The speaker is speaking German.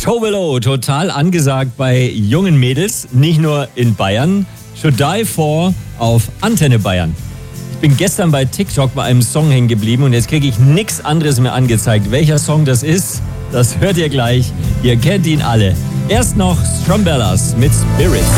Tovelo, total angesagt bei jungen Mädels, nicht nur in Bayern. Should Die For auf Antenne Bayern. Ich bin gestern bei TikTok bei einem Song hängen geblieben und jetzt kriege ich nichts anderes mehr angezeigt. Welcher Song das ist, das hört ihr gleich. Ihr kennt ihn alle. Erst noch Strumbellas mit Spirits.